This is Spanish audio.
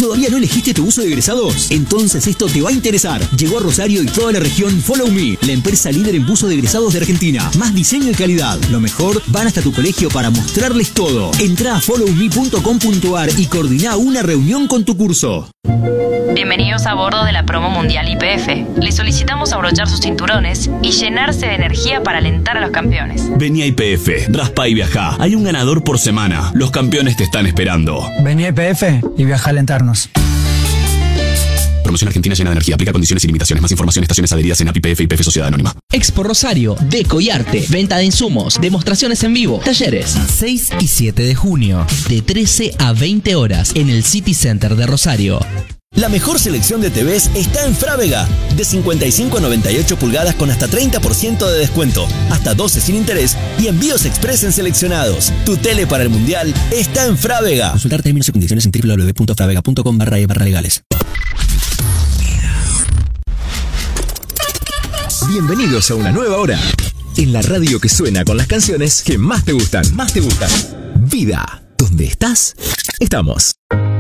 ¿Todavía no elegiste tu buzo de egresados? Entonces esto te va a interesar. Llegó a Rosario y toda la región Follow Me, la empresa líder en buzo de egresados de Argentina. Más diseño y calidad. Lo mejor, van hasta tu colegio para mostrarles todo. Entrá a followme.com.ar y coordina una reunión con tu curso. Bienvenidos a bordo de la promo mundial YPF. Les solicitamos abrochar sus cinturones y llenarse de energía para alentar a los campeones. Vení a YPF, raspa y viajá. Hay un ganador por semana. Los campeones te están esperando. Vení a YPF y viaja a alentarnos. Promoción Argentina llena de energía. Aplica condiciones y limitaciones. Más información, estaciones adheridas en API YPF y YPF Sociedad Anónima. Expo Rosario, Deco y Arte, venta de insumos, demostraciones en vivo, talleres. 6 y 7 de junio, de 13 a 20 horas en el City Center de Rosario. La mejor selección de TVs está en Frávega. De 55 a 98 pulgadas con hasta 30% de descuento, hasta 12 sin interés y envíos express en seleccionados. Tu tele para el Mundial está en Frávega. Consultar términos y condiciones en www.fravega.com/e/legales. Bienvenidos a una nueva hora en la radio que suena con las canciones que más te gustan. Vida. ¿Dónde estás? Estamos.